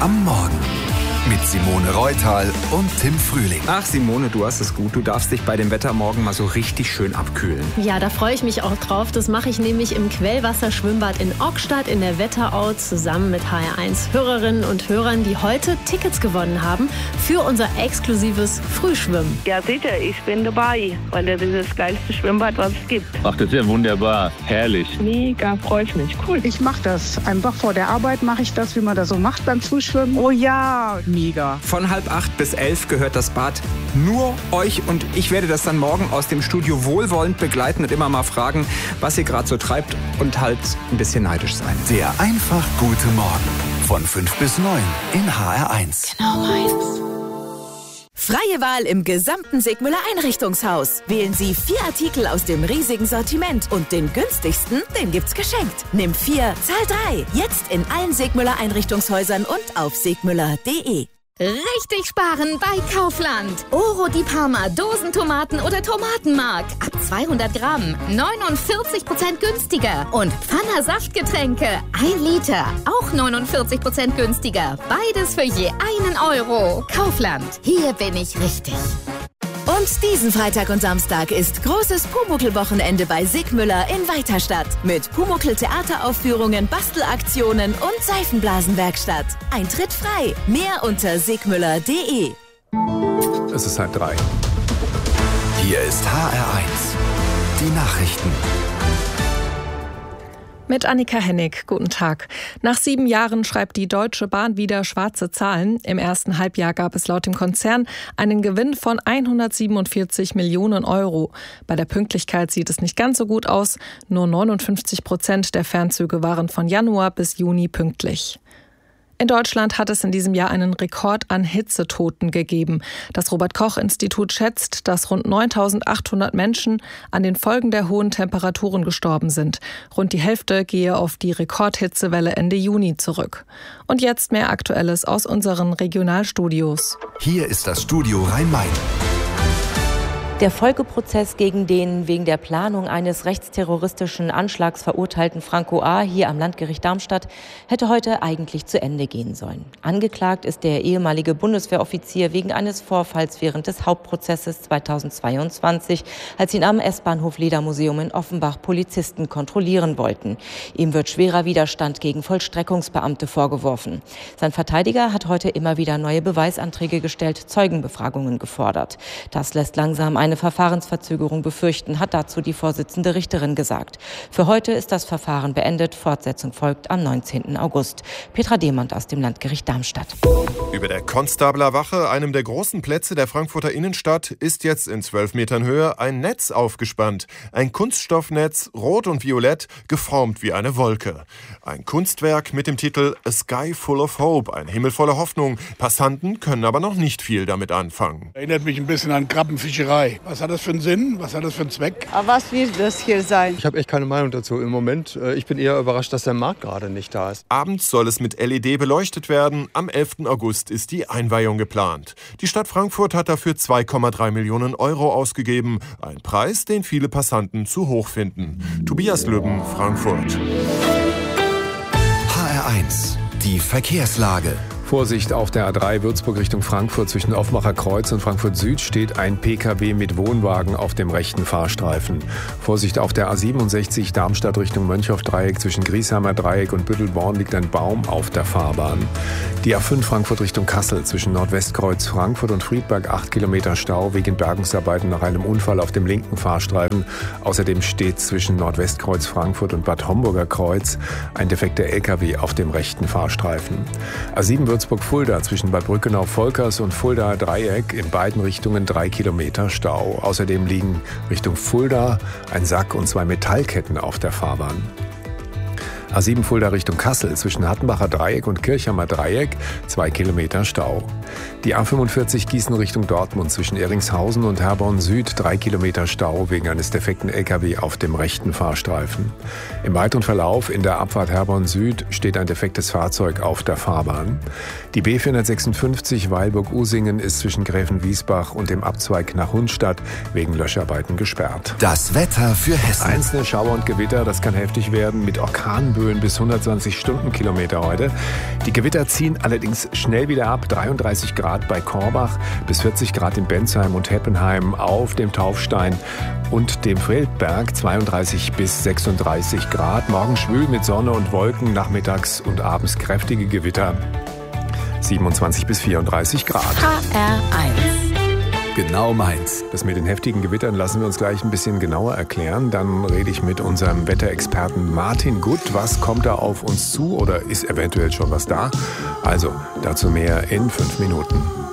am Morgen. Mit Simone Reutal und Tim Frühling. Ach Simone, du hast es gut. Du darfst dich bei dem Wetter morgen mal so richtig schön abkühlen. Ja, da freue ich mich auch drauf. Das mache ich nämlich im Quellwasserschwimmbad in Ockstadt in der Wetterau zusammen mit HR1 Hörerinnen und Hörern, die heute Tickets gewonnen haben für unser exklusives Frühschwimmen. Ja sicher, ich bin dabei, weil das ist das geilste Schwimmbad, was es gibt. Ach, das ist ja wunderbar. Herrlich. Mega, freue ich mich. Cool. Ich mache das. Einfach vor der Arbeit mache ich das, wie man das so macht beim Frühschwimmen. Oh ja, mega. Von 7:30 bis 11 gehört das Bad nur euch und ich werde das dann morgen aus dem Studio wohlwollend begleiten und immer mal fragen, was ihr gerade so treibt und halt ein bisschen neidisch sein. Der einfach gute Morgen. Von 5 bis 9 in HR1. Genau meins. Freie Wahl im gesamten Sigmüller Einrichtungshaus. Wählen Sie 4 Artikel aus dem riesigen Sortiment und den günstigsten, den gibt's geschenkt. Nimm 4, zahl 3. Jetzt in allen Sigmüller Einrichtungshäusern und auf sigmüller.de. Richtig sparen bei Kaufland. Oro di Parma, Dosentomaten oder Tomatenmark. Ab 200 Gramm, 49% günstiger. Und Pfanner Saftgetränke, 1 Liter, auch 49% günstiger. Beides für je 1 Euro. Kaufland, hier bin ich richtig. Und diesen Freitag und Samstag ist großes Pumuckl-Wochenende bei Sigmüller in Weiterstadt. Mit Pumuckl-Theateraufführungen, Bastelaktionen und Seifenblasenwerkstatt. Eintritt frei. Mehr unter sigmüller.de. Es ist 2:30. Hier ist HR1. Die Nachrichten. Mit Annika Hennig, guten Tag. Nach 7 Jahren schreibt die Deutsche Bahn wieder schwarze Zahlen. Im ersten Halbjahr gab es laut dem Konzern einen Gewinn von 147 Millionen Euro. Bei der Pünktlichkeit sieht es nicht ganz so gut aus. Nur 59% der Fernzüge waren von Januar bis Juni pünktlich. In Deutschland hat es in diesem Jahr einen Rekord an Hitzetoten gegeben. Das Robert-Koch-Institut schätzt, dass rund 9.800 Menschen an den Folgen der hohen Temperaturen gestorben sind. Rund die Hälfte gehe auf die Rekordhitzewelle Ende Juni zurück. Und jetzt mehr Aktuelles aus unseren Regionalstudios. Hier ist das Studio Rhein-Main. Der Folgeprozess gegen den wegen der Planung eines rechtsterroristischen Anschlags verurteilten Franco A. hier am Landgericht Darmstadt hätte heute eigentlich zu Ende gehen sollen. Angeklagt ist der ehemalige Bundeswehroffizier wegen eines Vorfalls während des Hauptprozesses 2022, als ihn am S-Bahnhof Ledermuseum in Offenbach Polizisten kontrollieren wollten. Ihm wird schwerer Widerstand gegen Vollstreckungsbeamte vorgeworfen. Sein Verteidiger hat heute immer wieder neue Beweisanträge gestellt, Zeugenbefragungen gefordert. Das lässt langsam eine Verfahrensverzögerung befürchten, hat dazu die Vorsitzende Richterin gesagt. Für heute ist das Verfahren beendet. Fortsetzung folgt am 19. August. Petra Demand aus dem Landgericht Darmstadt. Über der Konstabler Wache, einem der großen Plätze der Frankfurter Innenstadt, ist jetzt in 12 Metern Höhe ein Netz aufgespannt. Ein Kunststoffnetz, rot und violett, geformt wie eine Wolke. Ein Kunstwerk mit dem Titel A Sky Full of Hope, ein Himmel voller Hoffnung. Passanten können aber noch nicht viel damit anfangen. Erinnert mich ein bisschen an Krabbenfischerei. Was hat das für einen Sinn? Was hat das für einen Zweck? Aber was wird das hier sein? Ich habe echt keine Meinung dazu im Moment. Ich bin eher überrascht, dass der Markt gerade nicht da ist. Abends soll es mit LED beleuchtet werden. Am 11. August ist die Einweihung geplant. Die Stadt Frankfurt hat dafür 2,3 Millionen Euro ausgegeben. Ein Preis, den viele Passanten zu hoch finden. Tobias Lübben, Frankfurt. HR1. Die Verkehrslage. Vorsicht auf der A3 Würzburg Richtung Frankfurt zwischen Offenbacher Kreuz und Frankfurt Süd steht ein PKW mit Wohnwagen auf dem rechten Fahrstreifen. Vorsicht auf der A67 Darmstadt Richtung Mönchhoff-Dreieck zwischen Griesheimer Dreieck und Büttelborn liegt ein Baum auf der Fahrbahn. Die A5 Frankfurt Richtung Kassel zwischen Nordwestkreuz Frankfurt und Friedberg 8 Kilometer Stau wegen Bergungsarbeiten nach einem Unfall auf dem linken Fahrstreifen. Außerdem steht zwischen Nordwestkreuz Frankfurt und Bad Homburger Kreuz ein defekter LKW auf dem rechten Fahrstreifen. A7 Würzburg-Fulda zwischen Bad Brückenau-Volkers und Fuldaer Dreieck in beiden Richtungen 3 Kilometer Stau. Außerdem liegen Richtung Fulda ein Sack und 2 Metallketten auf der Fahrbahn. A7 Fulda Richtung Kassel zwischen Hattenbacher Dreieck und Kirchheimer Dreieck 2 Kilometer Stau. Die A45 Gießen Richtung Dortmund zwischen Eringshausen und Herborn Süd 3 Kilometer Stau wegen eines defekten LKW auf dem rechten Fahrstreifen. Im weiteren Verlauf in der Abfahrt Herborn Süd steht ein defektes Fahrzeug auf der Fahrbahn. Die B456 Weilburg-Usingen ist zwischen Gräfenwiesbach und dem Abzweig nach Hundstadt wegen Löscharbeiten gesperrt. Das Wetter für Hessen. Einzelne Schauer und Gewitter, das kann heftig werden mit Orkanböen Windböen bis 120 Stundenkilometer heute. Die Gewitter ziehen allerdings schnell wieder ab. 33 Grad bei Korbach, bis 40 Grad in Bensheim und Heppenheim, auf dem Taufstein und dem Feldberg 32 bis 36 Grad. Morgen schwül mit Sonne und Wolken, nachmittags und abends kräftige Gewitter. 27 bis 34 Grad. HR1. Genau meins. Das mit den heftigen Gewittern lassen wir uns gleich ein bisschen genauer erklären. Dann rede ich mit unserem Wetterexperten Martin Gutt. Was kommt da auf uns zu oder ist eventuell schon was da? Also, dazu mehr in 5 Minuten.